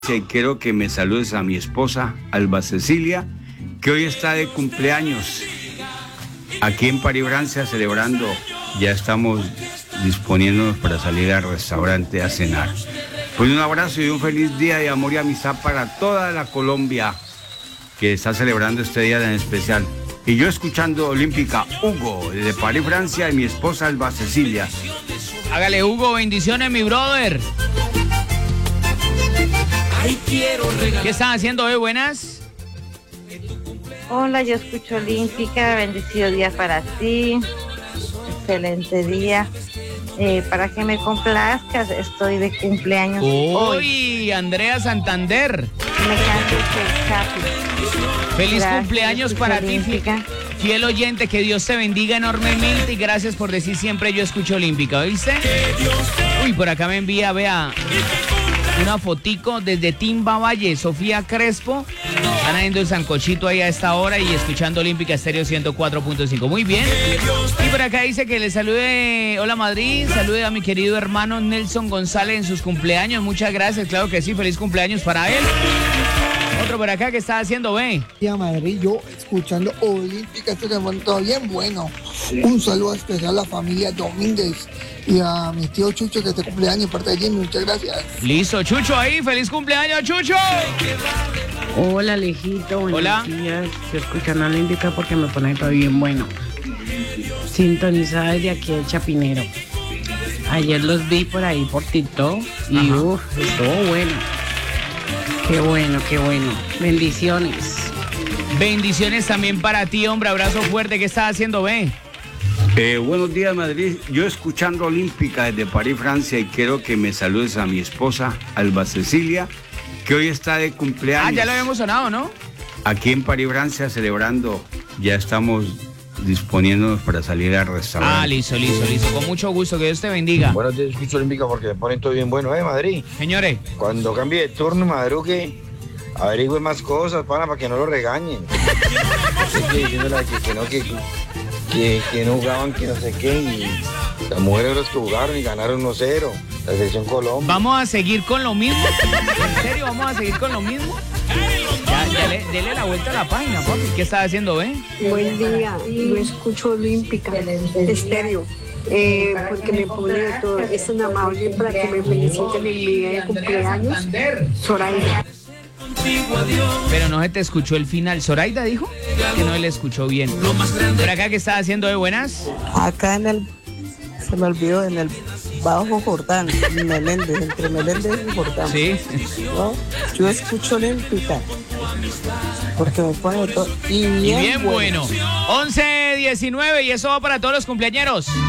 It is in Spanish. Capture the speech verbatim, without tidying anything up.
Y quiero que me saludes a mi esposa, Alba Cecilia, que hoy está de cumpleaños. Aquí en París, Francia, celebrando. Ya estamos disponiéndonos para salir al restaurante a cenar. Pues un abrazo y un feliz día de amor y amistad para toda la Colombia que está celebrando este día tan especial. Y yo escuchando Olímpica, Hugo, desde París, Francia, y mi esposa, Alba Cecilia. Hágale, Hugo, bendiciones, mi brother. ¿Qué están haciendo hoy? Buenas. Hola, yo escucho Olímpica, bendecido día para ti, excelente día. Eh, para que me complazcas, estoy de cumpleaños Uy, hoy. Andrea Santander. Me cantes el Capi. Feliz Gracias, cumpleaños para ti, Olímpica. fiel oyente, que Dios te bendiga enormemente y gracias por decir siempre yo escucho Olímpica, ¿oíste? Uy, por acá me envía, vea, una fotico desde Timba Valle, Sofía Crespo. Están haciendo el sancochito ahí a esta hora y escuchando Olímpica Estéreo ciento cuatro punto cinco. Muy bien. Y por acá dice que le salude, hola Madrid, salude a mi querido hermano Nelson González en sus cumpleaños. Muchas gracias, claro que sí, feliz cumpleaños para él. Otro por acá que está haciendo, ve. Y a Madrid, yo escuchando Olímpica, este momento bien bueno. Un saludo especial a la familia Domínguez y a mi tío Chucho que este cumpleaños, parte de Jimmy, muchas gracias. Listo, Chucho ahí, feliz cumpleaños, Chucho. Hola, Alejito, buenos Hola. días. Estoy escuchando Olímpica porque me pone todo bien bueno. Sintonizada desde aquí de Chapinero. Ayer los vi por ahí por TikTok y uff, estuvo bueno. Qué bueno, qué bueno. Bendiciones. Bendiciones también para ti, hombre, abrazo fuerte. ¿Qué estás haciendo, ve? Eh, buenos días, Madrid. Yo escuchando Olímpica desde París, Francia, y quiero que me saludes a mi esposa, Alba Cecilia, que hoy está de cumpleaños. Ah, ya lo habíamos sonado, ¿no? Aquí en París, Francia, celebrando. Ya estamos disponiéndonos para salir al restaurante. Ah, listo, listo, listo. Con mucho gusto, que Dios te bendiga. Buenos días, escucho Olímpica porque me ponen todo bien bueno, ¿eh, Madrid? Señores. Cuando cambie de turno, madrugue, averigüe más cosas, pana, para que no lo regañen. Estoy diciéndole que, que no, que, que, que no jugaban, que no sé qué, y las mujeres los que jugaron y ganaron uno cero, la selección Colombia. ¿Vamos a seguir con lo mismo? ¿En serio vamos a seguir con lo mismo? Ya, ya le, dele la vuelta a la página, papi. ¿Qué estás haciendo, ve? Buen día, yo escucho Olímpica, estéreo, eh, porque me pone de todo. Es tan amable para que me feliciten en mi día de cumpleaños. Zoraida. Pero no se te escuchó el final. ¿Zoraida dijo? Que no le escuchó bien. ¿Por acá qué estás haciendo de buenas? Acá en el, se me olvidó, en el Bajo Jordán, Meléndez, entre Meléndez y Jordán. Sí. ¿No? Yo escucho Olímpica, porque me pone todo. Y bien, Y bien bueno. bueno. once diecinueve y eso va para todos los cumpleañeros.